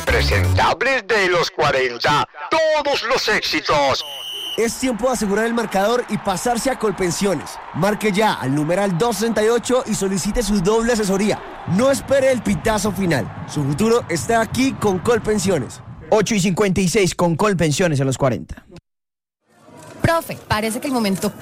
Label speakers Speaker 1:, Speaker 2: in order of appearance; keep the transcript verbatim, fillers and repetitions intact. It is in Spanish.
Speaker 1: impresentables de los cuarenta, todos los éxitos.
Speaker 2: Es tiempo de asegurar el marcador y pasarse a Colpensiones. Marque ya al numeral doscientos sesenta y ocho y solicite su doble asesoría. No espere el pitazo final. Su futuro está aquí con Colpensiones.
Speaker 3: ocho y cincuenta y seis con Colpensiones en los cuarenta.
Speaker 4: Profe, parece que el momento